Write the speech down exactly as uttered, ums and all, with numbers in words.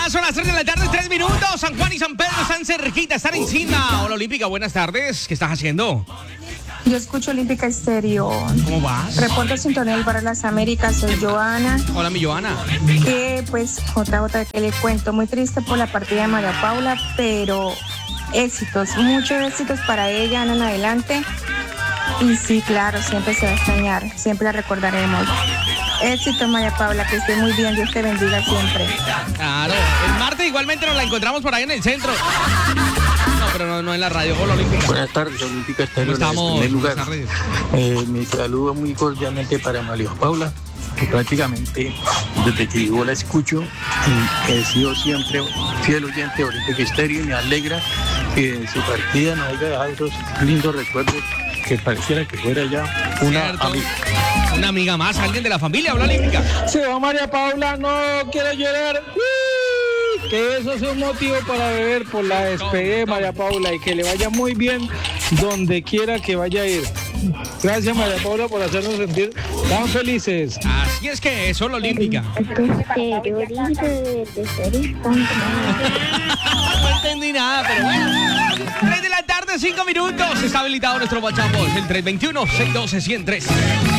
Son las tres de la tarde, tres minutos. San Juan y San Pedro están cerquita, están encima. Hola, Olímpica, buenas tardes. ¿Qué estás haciendo? Yo escucho Olímpica Estéreo. ¿Cómo vas? Reporto sintonía del Barrio Las Américas. Soy Joana. Hola, mi Joana. Que pues, otra otra que le cuento. Muy triste por la partida de María Paula, pero éxitos, muchos éxitos para ella en adelante. Y sí, claro, siempre se va a extrañar. Siempre la recordaremos. Éxitos, María Paula, que esté muy bien. Dios te bendiga siempre. Claro, el martes igualmente nos la encontramos por ahí en el centro. No, pero no, no en la radio. Hola, Olímpica. Buenas tardes, Olímpica ¿Cómo Estéreo. estamos? En primer lugar, Buenas tardes. eh, mi saludo muy cordialmente para María Paula, que prácticamente desde que yo la escucho y he sido siempre fiel oyente de Olímpica Estéreo y me alegra que en su partida nos haya dejado esos lindos recuerdos que pareciera que fuera ya una Cierto. amiga. Una amiga más, alguien de la familia. Hola, Olímpica. Se va María Paula, no quiero llorar. ¡Uy! Que eso sea un motivo para beber por la despedida de María Paula y que le vaya muy bien donde quiera que vaya a ir. Gracias, María Paula, por hacernos sentir tan felices. Así es que es Hola, Olímpica. No entendí nada, pero bueno. tres de la tarde, cinco minutos. Está habilitado nuestro WhatsApp, el tres dos uno, seis uno dos, uno cero tres.